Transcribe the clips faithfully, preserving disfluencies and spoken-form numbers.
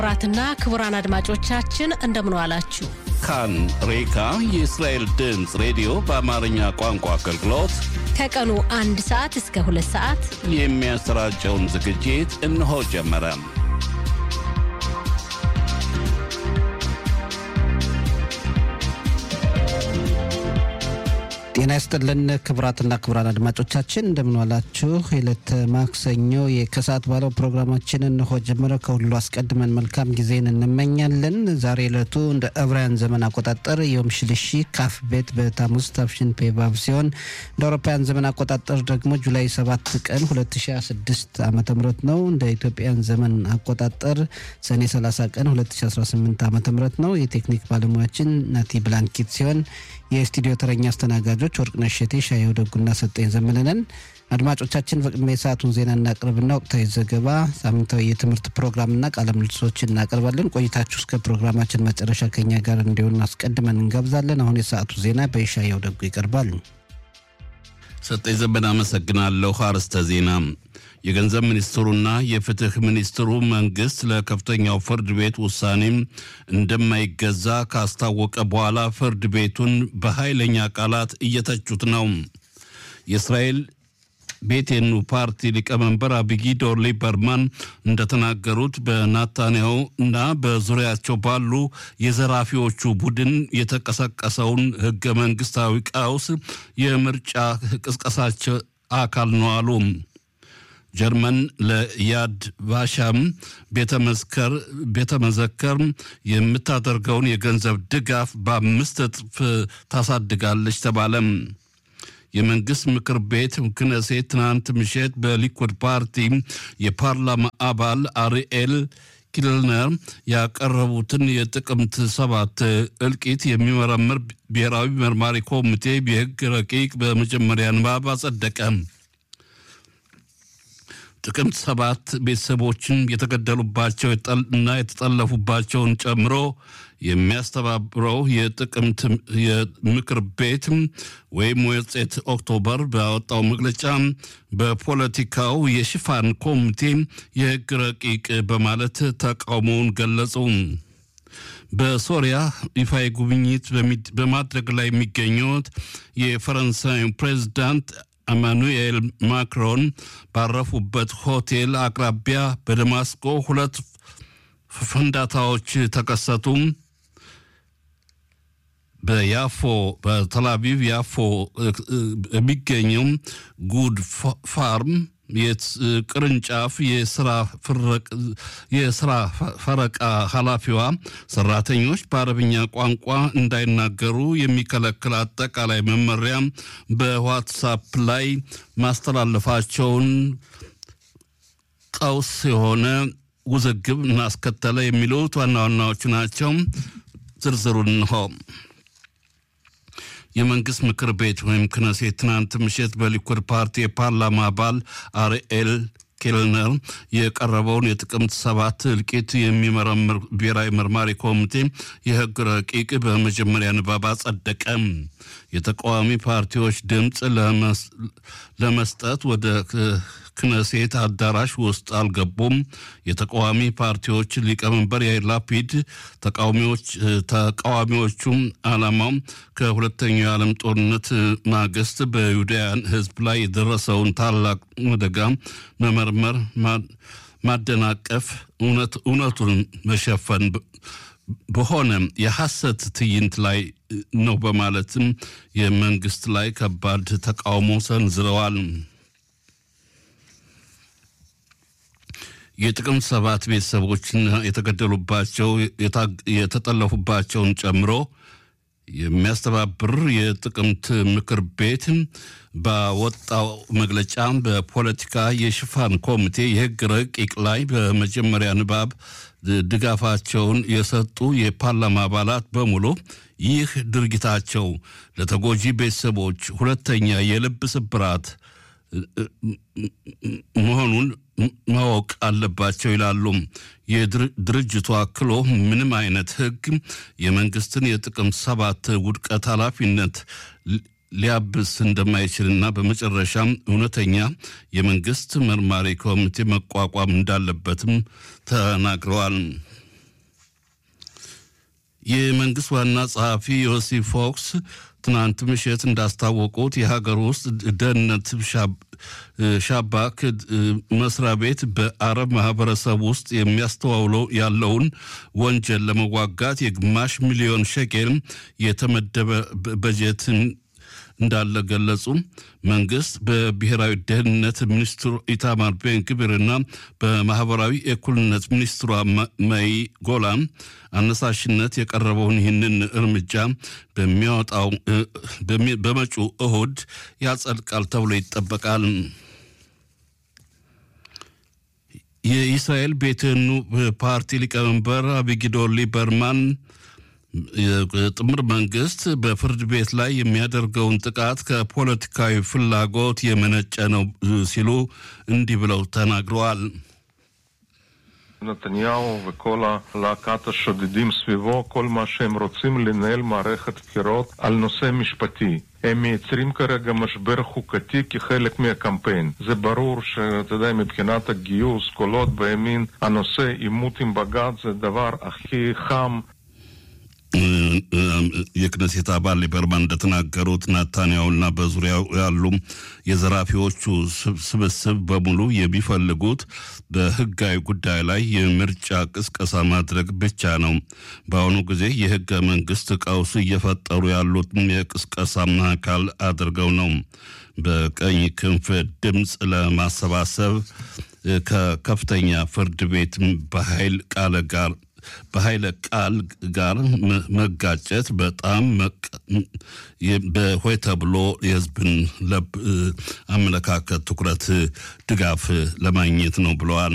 ክቡራትና ክቡራን አድማጮቻችን እንደምን ዋላችሁ። ካን ሬካ የእስራኤል ድምጽ ሬዲዮ በአማርኛ ቋንቋ አገልግሎት ከቀኑ አንድ ሰዓት እስከ ሁለት ሰዓት የሚያሰራጨውን ዝግጅት እነሆ ጀመረ። ጤና ይስጥልን ክቡራትና ክቡራን አድማጮቻችን እንደምን ዋላችሁ። የዕለተ ማክሰኞ የከሰዓት ባለው ፕሮግራማችን እነሆ ጀመረ። ከሁሉ አስቀድመን መልካም ጊዜን እንመኛለን። ዛሬ ዕለቱ እንደ ዕብራውያን ዘመን አቆጣጠር ዮም ሽልሺ ካፍ ቤት በታሙዝ ታፍሽን ፔቫቭ ሲሆን እንደ አውሮፓውያን ዘመን አቆጣጠር ደግሞ ጁላይ ሰባት ቀን ሁለት ሺህ ሃያ ስድስት ዓመተ ምህረት ነው። እንደ ኢትዮጵያን ዘመን አቆጣጠር ሰኔ ሰላሳ ቀን ሁለት ሺህ አስራ ስምንት ዓመተ ምህረት ነው። የቴክኒክ ባለሙያችን ናቲ ብላንኪት ሲሆን የስቱዲዮ ተረኛ አስተናጋጆች ወርቅነሽ ሸቴ፣ ሻየው ደጉና ሰጠኝ ዘመነን። አድማጮቻችን በቅድሚያ ሰዓቱን ዜና እናቀርብና ወቅታዊ ዘገባ፣ ሳምንታዊ የትምህርት ፕሮግራምና ቃለ ምልልሶችን እናቀርባለን። ቆይታችሁ እስከ ፕሮግራማችን መጨረሻ ከኛ ጋር እንዲሆን አስቀድመን እንጋብዛለን። አሁን የሰዓቱ ዜና በሻየው ደጉ ይቀርባል። ሰጠኝ ዘመን አመሰግናለሁ። አርዕስተ ዜና። የገንዘብ ሚኒስትሩና የፍትህ ሚኒስትሩ መንግስት ለከፍተኛው ፍርድ ቤት ውሳኔ እንደማይገዛ ካስታወቀ በኋላ ፍርድ ቤቱን በኃይለኛ ቃላት እየተቹት ነው። የእስራኤል ቤቴኑ ፓርቲ ሊቀመንበር አቢጊዶር ሊበርማን እንደተናገሩት በናታንያሁ እና በዙሪያቸው ባሉ የዘራፊዎቹ ቡድን የተቀሰቀሰውን ህገ መንግስታዊ ቀውስ የምርጫ ቅስቀሳቸው አካል ነው አሉ። ጀርመን ለያድ ቫሻም ቤተመስከር ቤተመዘከር የምታደርገውን የገንዘብ ድጋፍ በአምስት እጥፍ ታሳድጋለች ተባለ። የመንግስት ምክር ቤት ክነሴት ትናንት ምሽት በሊኩድ ፓርቲ የፓርላማ አባል አሪኤል ኪልነር ያቀረቡትን የጥቅምት ሰባት እልቂት የሚመረምር ብሔራዊ መርማሪ ኮሚቴ የህግ ረቂቅ በመጀመሪያ ንባብ አጸደቀ። ጥቅምት ሰባት ቤተሰቦችን የተገደሉባቸው እና የተጠለፉባቸውን ጨምሮ የሚያስተባብረው የጥቅምት የምክር ቤት ወይም ወጽት ኦክቶበር ባወጣው መግለጫ በፖለቲካው የሽፋን ኮሚቴ የህግ ረቂቅ በማለት ተቃውሞውን ገለጹ። በሶሪያ ይፋዊ ጉብኝት በማድረግ ላይ የሚገኙት የፈረንሳይ ፕሬዝዳንት ኢማኑኤል ማክሮን ባረፉበት ሆቴል አቅራቢያ በደማስቆ ሁለት ፍንዳታዎች ተከሰቱ። በያፎ በተላቪቭ ያፎ የሚገኘው ጉድ ፋርም የቅርንጫፍ የስራ ፍረቅ የስራ ፈረቃ ኃላፊዋ ሰራተኞች በአረብኛ ቋንቋ እንዳይናገሩ የሚከለክል አጠቃላይ መመሪያ በዋትስአፕ ላይ ማስተላለፋቸውን ቀውስ የሆነ ውዝግብ እናስከተለ የሚሉት ዋና ዋናዎቹ ናቸው። ዝርዝሩን ነው። የመንግስት ምክር ቤት ወይም ክነሴት ትናንት ምሽት በሊኩድ ፓርቲ የፓርላማ አባል አሪኤል ኪልነር የቀረበውን የጥቅምት ሰባት እልቂት የሚመረምር ብሔራዊ መርማሪ ኮሚቴ የህግ ረቂቅ በመጀመሪያ ንባብ አጸደቀ። የተቃዋሚ ፓርቲዎች ድምጽ ለመስጠት ወደ ክነሴት አዳራሽ ውስጥ አልገቡም። የተቃዋሚ ፓርቲዎች ሊቀመንበር ያይር ላፒድ ተቃዋሚዎች ተቃዋሚዎቹም ዓላማው ከሁለተኛው የዓለም ጦርነት ማግስት በይሁዳውያን ህዝብ ላይ የደረሰውን ታላቅ አደጋ መመርመር፣ ማደናቀፍ፣ እውነት እውነቱን መሸፈን በሆነ የሐሰት ትዕይንት ላይ ነው በማለትም የመንግስት ላይ ከባድ ተቃውሞ ሰንዝረዋል። የጥቅምት ሰባት ቤተሰቦችን የተገደሉባቸው የተጠለፉባቸውን ጨምሮ የሚያስተባብር የጥቅምት ምክር ቤት ባወጣው መግለጫ በፖለቲካ የሽፋን ኮሚቴ የህግ ረቂቅ ላይ በመጀመሪያ ንባብ ድጋፋቸውን የሰጡ የፓርላማ አባላት በሙሉ ይህ ድርጊታቸው ለተጎጂ ቤተሰቦች ሁለተኛ የልብ ስብራት መሆኑን ማወቅ አለባቸው ይላሉ። የድርጅቱ አክሎ ምንም አይነት ህግ የመንግስትን የጥቅምት ሰባት ውድቀት ኃላፊነት ሊያብስ እንደማይችልና በመጨረሻም እውነተኛ የመንግስት መርማሪ ኮሚቴ መቋቋም እንዳለበትም ተናግረዋል። የመንግስት ዋና ጸሐፊ ዮሴፍ ፎክስ ትናንት ምሽት እንዳስታወቁት የሀገር ውስጥ ደህንነት ሻባክ መስሪያ ቤት በአረብ ማህበረሰብ ውስጥ የሚያስተዋውለው ያለውን ወንጀል ለመዋጋት የግማሽ ሚሊዮን ሸቄል የተመደበ በጀትን እንዳለ ገለጹ። መንግስት በብሔራዊ ደህንነት ሚኒስትሩ ኢታማር ቤን-ግቪርና በማህበራዊ እኩልነት ሚኒስትሯ ማይ ጎላን አነሳሽነት የቀረበውን ይህንን እርምጃ በሚያወጣው በመጪው እሁድ ያጸድቃል ተብሎ ይጠበቃል። የእስራኤል ቤተኑ ፓርቲ ሊቀመንበር አቪግዶር ሊበርማን የጥምር መንግስት በፍርድ ቤት ላይ የሚያደርገውን ጥቃት ከፖለቲካዊ ፍላጎት የመነጨ ነው ሲሉ እንዲህ ብለው ተናግረዋል። נתניהו וכל הלהקת השודדים סביבו, כל מה שהם רוצים לנהל מערכת בחירות על נושא משפטי. הם מייצרים כרגע משבר חוקתי כחלק מהקמפיין. זה ברור שאתה יודע, מבחינת הגיוס, קולות בימין, הנושא עימות עם בג"ץ זה דבר הכי חם. የክነሴት አባል ሊበርማን እንደተናገሩት ናታንያውና በዙሪያው ያሉ የዘራፊዎቹ ስብስብ በሙሉ የሚፈልጉት በህጋዊ ጉዳይ ላይ የምርጫ ቅስቀሳ ማድረግ ብቻ ነው። በአሁኑ ጊዜ የህገ መንግስት ቀውስ እየፈጠሩ ያሉት የቅስቀሳ ማዕከል አድርገው ነው። በቀኝ ክንፍ ድምጽ ለማሰባሰብ ከከፍተኛ ፍርድ ቤት በኃይል ቃል ጋር በኃይለ ቃል ጋር መጋጨት በጣም በሆይ ተብሎ የህዝብን ለብ አመለካከት ትኩረት ድጋፍ ለማግኘት ነው ብለዋል።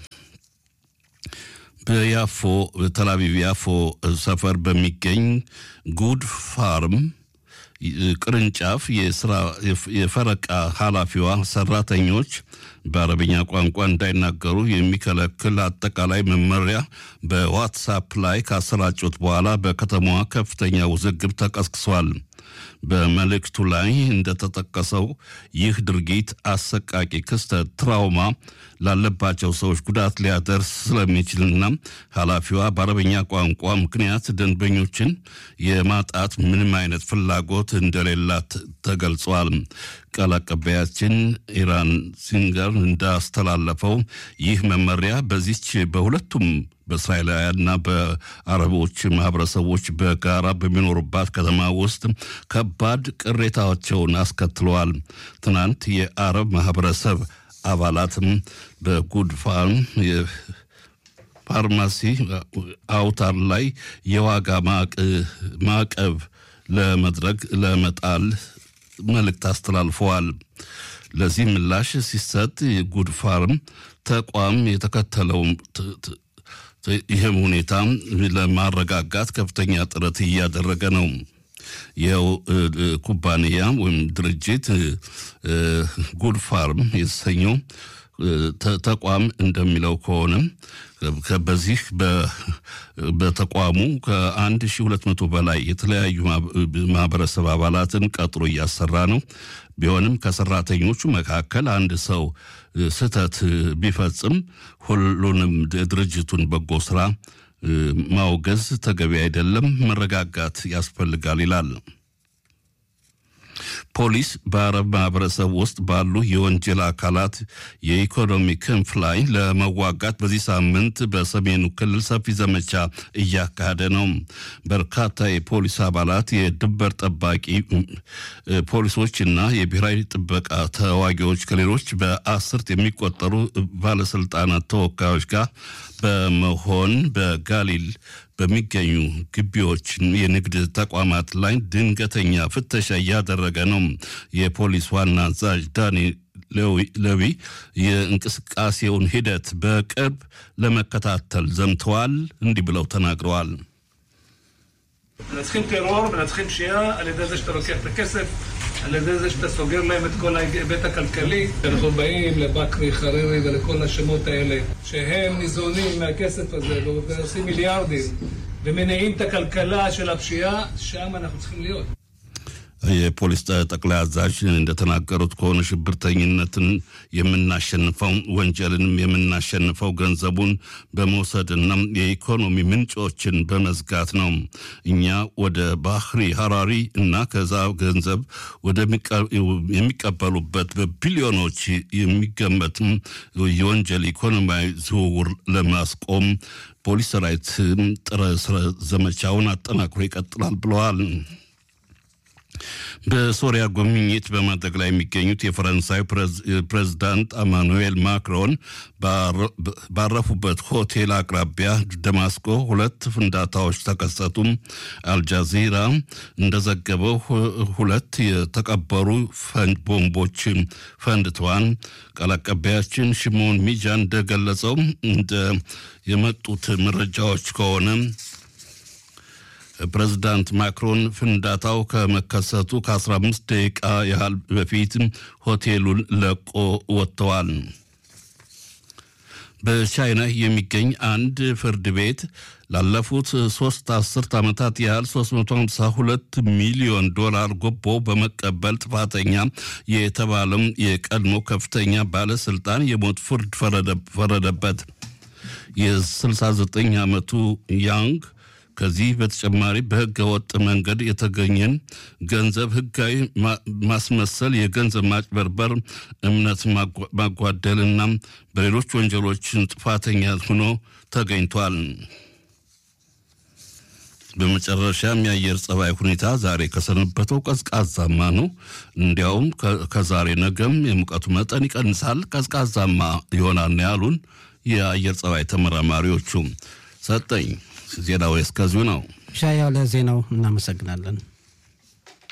በያፎ ተላቪቭ ያፎ ሰፈር በሚገኝ ጉድ ፋርም ቅርንጫፍ የስራ የፈረቃ ኃላፊዋ ሰራተኞች በአረብኛ ቋንቋ እንዳይናገሩ የሚከለክል አጠቃላይ መመሪያ በዋትስአፕ ላይ ካሰራጩት በኋላ በከተማዋ ከፍተኛ ውዝግብ ተቀስቅሷል። በመልእክቱ ላይ እንደተጠቀሰው ይህ ድርጊት አሰቃቂ ክስተት ትራውማ ላለባቸው ሰዎች ጉዳት ሊያደርስ ስለሚችልና ኃላፊዋ በአረብኛ ቋንቋ ምክንያት ደንበኞችን የማጣት ምንም አይነት ፍላጎት እንደሌላት ተገልጿል። ቃል አቀባያችን ኢራን ሲንገር እንዳስተላለፈው ይህ መመሪያ በዚች በሁለቱም በእስራኤላውያንና በአረቦች ማህበረሰቦች በጋራ በሚኖሩባት ከተማ ውስጥ ከባድ ቅሬታዎችን አስከትለዋል። ትናንት የአረብ ማህበረሰብ አባላትም በጉድ ፋርም የፋርማሲ አውታር ላይ የዋጋ ማዕቀብ ለመድረግ ለመጣል መልእክት አስተላልፈዋል። ለዚህ ምላሽ ሲሰጥ የጉድ ፋርም ተቋም የተከተለው ይህም ሁኔታ ለማረጋጋት ከፍተኛ ጥረት እያደረገ ነው። ይኸው ኩባንያ ወይም ድርጅት ጉድ ፋርም የተሰኘው ተቋም እንደሚለው ከሆነ በዚህ በተቋሙ ከአንድ ሺህ ሁለት መቶ በላይ የተለያዩ ማህበረሰብ አባላትን ቀጥሮ እያሰራ ነው። ቢሆንም ከሰራተኞቹ መካከል አንድ ሰው ስተት ቢፈጽም ሁሉንም ድርጅቱን በጎ ስራ ማውገዝ ተገቢ አይደለም፣ መረጋጋት ያስፈልጋል ይላል። ፖሊስ በአረብ ማህበረሰብ ውስጥ ባሉ የወንጀል አካላት የኢኮኖሚ ክንፍ ላይ ለመዋጋት በዚህ ሳምንት በሰሜኑ ክልል ሰፊ ዘመቻ እያካሄደ ነው። በርካታ የፖሊስ አባላት የድንበር ጠባቂ ፖሊሶችና የብሔራዊ ጥበቃ ተዋጊዎች ከሌሎች በአስርት የሚቆጠሩ ባለስልጣናት ተወካዮች ጋር በመሆን በጋሊል በሚገኙ ግቢዎች የንግድ ተቋማት ላይ ድንገተኛ ፍተሻ እያደረገ ነው። የፖሊስ ዋና አዛዥ ዳኒ ለዊ የእንቅስቃሴውን ሂደት በቅርብ ለመከታተል ዘምተዋል። እንዲህ ብለው ተናግረዋል። מנצחים טרור, מנצחים פשיעה, על ידי זה שאתה לוקח את הכסף, על ידי זה שאתה סוגר להם את כל ההיבט הכלכלי. אנחנו באים לבקרי, חרירי ולכל השמות האלה, שהם ניזונים מהכסף הזה ועושים מיליארדים, ומנעים את הכלכלה של הפשיעה, שם אנחנו צריכים להיות. የፖሊስ ጠቅላይ አዛዥ እንደተናገሩት ከሆነ ሽብርተኝነትን የምናሸንፈው ወንጀልንም የምናሸንፈው ገንዘቡን በመውሰድና የኢኮኖሚ ምንጮችን በመዝጋት ነው። እኛ ወደ ባህሪ ሀራሪ እና ከዛ ገንዘብ ወደ የሚቀበሉበት በቢሊዮኖች የሚገመት የወንጀል ኢኮኖሚያዊ ዝውውር ለማስቆም ፖሊስ ሰራዊት ጥረ ዘመቻውን አጠናክሮ ይቀጥላል ብለዋል። በሶሪያ ጉብኝት በማድረግ ላይ የሚገኙት የፈረንሳይ ፕሬዝዳንት ኢማኑኤል ማክሮን ባረፉበት ሆቴል አቅራቢያ ደማስቆ ሁለት ፍንዳታዎች ተከሰቱ። አልጃዚራ እንደዘገበው ሁለት የተቀበሩ ፈንጅ ቦምቦች ፈንድተዋል። ቃል አቀባያችን ሽሞን ሚጃ እንደገለጸው እንደ የመጡት መረጃዎች ከሆነ ፕሬዝዳንት ማክሮን ፍንዳታው ከመከሰቱ ከ15 ደቂቃ ያህል በፊት ሆቴሉን ለቆ ወጥተዋል። በቻይና የሚገኝ አንድ ፍርድ ቤት ላለፉት ሶስት አስርት ዓመታት ያህል ሶስት መቶ ሃምሳ ሁለት ሚሊዮን ዶላር ጉቦ በመቀበል ጥፋተኛ የተባለም የቀድሞ ከፍተኛ ባለስልጣን የሞት ፍርድ ፈረደበት። የ69 ዓመቱ ያንግ ከዚህ በተጨማሪ በህገ ወጥ መንገድ የተገኘን ገንዘብ ህጋዊ ማስመሰል፣ የገንዘብ ማጭበርበር፣ እምነት ማጓደልና በሌሎች ወንጀሎች ጥፋተኛ ሆኖ ተገኝቷል። በመጨረሻም የአየር ጸባይ ሁኔታ ዛሬ ከሰነበተው ቀዝቃዛማ ነው። እንዲያውም ከዛሬ ነገም የሙቀቱ መጠን ይቀንሳል፣ ቀዝቃዛማ ይሆናል ያሉን የአየር ጸባይ ተመራማሪዎቹ። ሰጠኝ ዜናው እስከዚሁ ነው። ሻያው ለዜናው እናመሰግናለን።